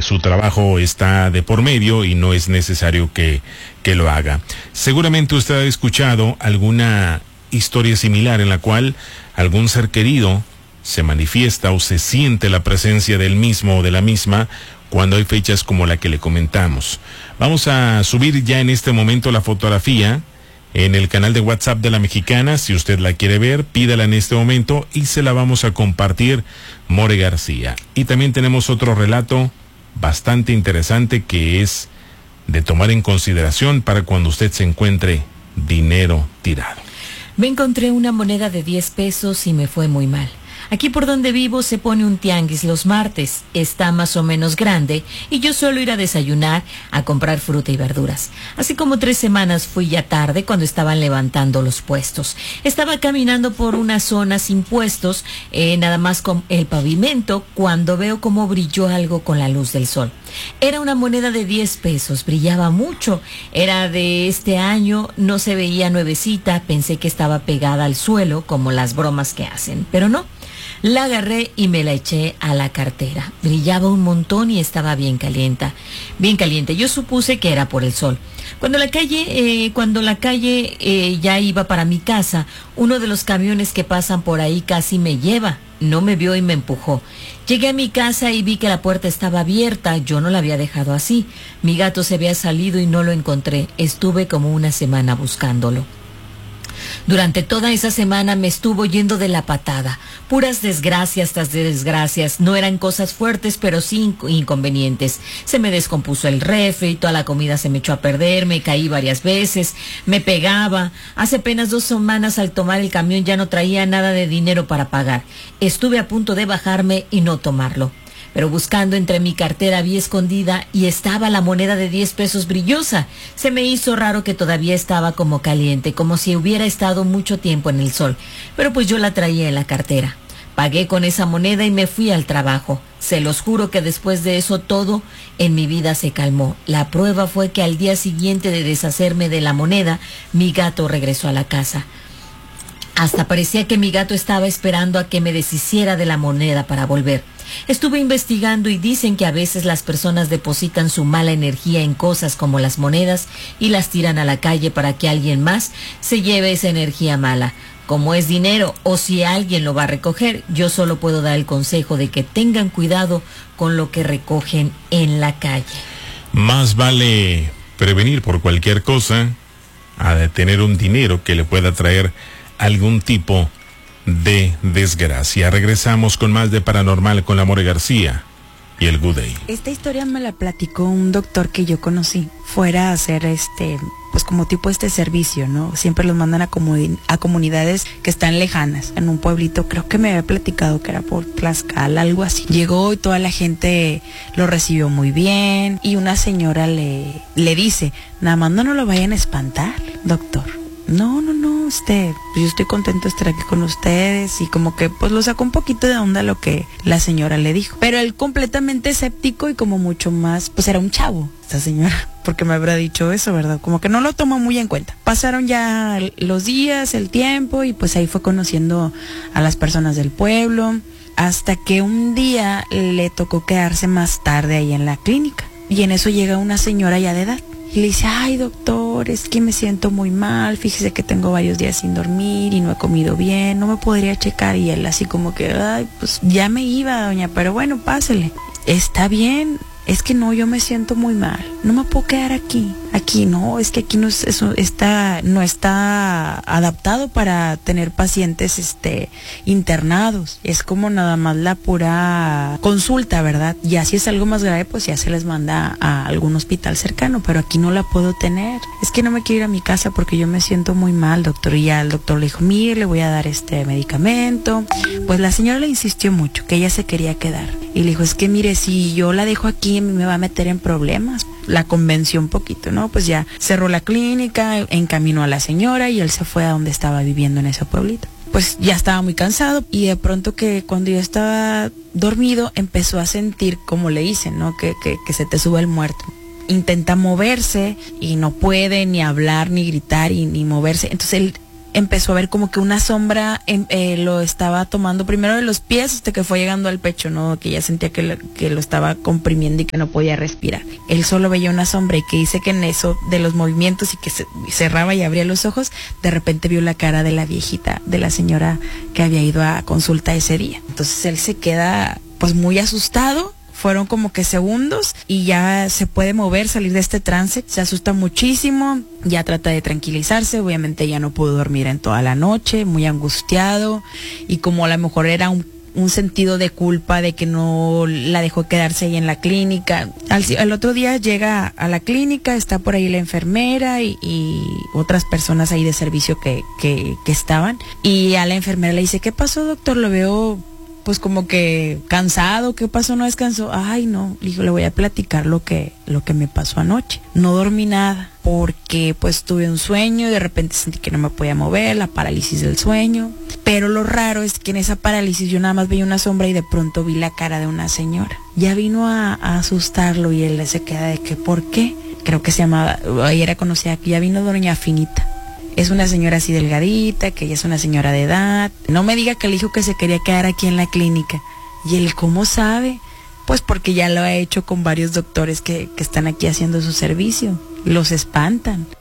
su trabajo está de por medio y no es necesario que lo haga. Seguramente usted ha escuchado alguna historia similar en la cual algún ser querido se manifiesta o se siente la presencia del mismo o de la misma cuando hay fechas como la que le comentamos. Vamos a subir ya en este momento la fotografía en el canal de WhatsApp de La Mexicana. Si usted la quiere ver, pídala en este momento y se la vamos a compartir, More García. Y también tenemos otro relato bastante interesante que es de tomar en consideración para cuando usted se encuentre dinero tirado. Me encontré una moneda de 10 pesos y me fue muy mal. Aquí por donde vivo se pone un tianguis los martes, está más o menos grande y yo suelo ir a desayunar, a comprar fruta y verduras. Así como 3 semanas fui ya tarde cuando estaban levantando los puestos. Estaba caminando por una zona sin puestos, nada más con el pavimento, cuando veo cómo brilló algo con la luz del sol. Era una moneda de 10 pesos, brillaba mucho, era de este año, no se veía nuevecita, pensé que estaba pegada al suelo como las bromas que hacen, pero no. La agarré y me la eché a la cartera. Brillaba un montón y estaba bien caliente. Bien caliente. Yo supuse que era por el sol. Cuando la calle ya iba para mi casa, uno de los camiones que pasan por ahí casi me lleva. No me vio y me empujó. Llegué a mi casa y vi que la puerta estaba abierta. Yo no la había dejado así. Mi gato se había salido y no lo encontré. Estuve como una semana buscándolo. Durante toda esa semana me estuvo yendo de la patada. Puras desgracias tras desgracias. No eran cosas fuertes, pero sí inconvenientes. Se me descompuso el refri, toda la comida se me echó a perder, me caí varias veces, me pegaba. Hace apenas 2 semanas al tomar el camión ya no traía nada de dinero para pagar. Estuve a punto de bajarme y no tomarlo. Pero buscando entre mi cartera vi escondida y estaba la moneda de 10 pesos brillosa. Se me hizo raro que todavía estaba como caliente, como si hubiera estado mucho tiempo en el sol. Pero pues yo la traía en la cartera. Pagué con esa moneda y me fui al trabajo. Se los juro que después de eso todo en mi vida se calmó. La prueba fue que al día siguiente de deshacerme de la moneda, mi gato regresó a la casa. Hasta parecía que mi gato estaba esperando a que me deshiciera de la moneda para volver. Estuve investigando y dicen que a veces las personas depositan su mala energía en cosas como las monedas y las tiran a la calle para que alguien más se lleve esa energía mala. Como es dinero o si alguien lo va a recoger, yo solo puedo dar el consejo de que tengan cuidado con lo que recogen en la calle. Más vale prevenir por cualquier cosa a de tener un dinero que le pueda traer algún tipo de desgracia. Regresamos con más de Paranormal con la More García y el Good Day. Esta historia me la platicó un doctor que yo conocí. Fuera a hacer pues como tipo servicio, ¿no? Siempre los mandan a comunidades que están lejanas. En un pueblito, creo que me había platicado que era por Tlaxcala, algo así. Llegó y toda la gente lo recibió muy bien. Y una señora le dice, nada más no lo vayan a espantar, doctor. No, yo estoy contento de estar aquí con ustedes, y como que pues lo sacó un poquito de onda lo que la señora le dijo, pero él completamente escéptico y como mucho más, pues era un chavo esta señora, porque me habrá dicho eso, ¿verdad? Como que no lo tomó muy en cuenta. Pasaron ya los días, el tiempo, y pues ahí fue conociendo a las personas del pueblo, hasta que un día le tocó quedarse más tarde ahí en la clínica, y en eso llega una señora ya de edad. Y le dice, ay doctor, es que me siento muy mal, fíjese que tengo varios días sin dormir y no he comido bien, no me podría checar. Y él así como que, ay, pues ya me iba, doña, pero bueno, pásele. Está bien, es que no, yo me siento muy mal, no me puedo quedar aquí no, es que aquí no está adaptado para tener pacientes internados, es como nada más la pura consulta, ¿verdad? Ya si es algo más grave, pues ya se les manda a algún hospital cercano, pero aquí no la puedo tener, es que no me quiero ir a mi casa porque yo me siento muy mal, doctor. Y ya el doctor le dijo, mire, le voy a dar medicamento. Pues la señora le insistió mucho que ella se quería quedar, y le dijo, es que mire, si yo la dejo aquí me va a meter en problemas. La convenció un poquito, ¿no? Pues ya cerró la clínica, encaminó a la señora y él se fue a donde estaba viviendo en ese pueblito. Pues ya estaba muy cansado, y de pronto que cuando ya estaba dormido empezó a sentir, como le dicen, ¿no? Que se te sube el muerto. Intenta moverse y no puede ni hablar, ni gritar, ni moverse. Entonces él empezó a ver como que una sombra lo estaba tomando primero de los pies hasta que fue llegando al pecho, ¿no? Que ya sentía que lo estaba comprimiendo y que no podía respirar. Él solo veía una sombra y que dice que en eso de los movimientos y que cerraba y abría los ojos, de repente vio la cara de la viejita, de la señora que había ido a consulta ese día. Entonces él se queda pues muy asustado. Fueron como que segundos y ya se puede mover, salir de este trance. Se asusta muchísimo, ya trata de tranquilizarse. Obviamente ya no pudo dormir en toda la noche, muy angustiado. Y como a lo mejor era un sentido de culpa de que no la dejó quedarse ahí en la clínica. Al otro día llega a la clínica, está por ahí la enfermera y otras personas ahí de servicio que estaban. Y a la enfermera le dice, ¿qué pasó, doctor? Lo veo pues como que cansado. ¿Qué pasó? ¿No descansó? Ay, no, le voy a platicar lo que me pasó anoche. No dormí nada porque pues tuve un sueño y de repente sentí que no me podía mover, la parálisis del sueño. Pero lo raro es que en esa parálisis yo nada más veía una sombra y de pronto vi la cara de una señora. Ya vino a asustarlo y él se queda de que, ¿por qué? Creo que se llamaba, ella era conocida, que ya vino doña Finita. Es una señora así delgadita, que ella es una señora de edad. No me diga que le dijo que se quería quedar aquí en la clínica. ¿Y él cómo sabe? Pues porque ya lo ha hecho con varios doctores que están aquí haciendo su servicio. Los espantan.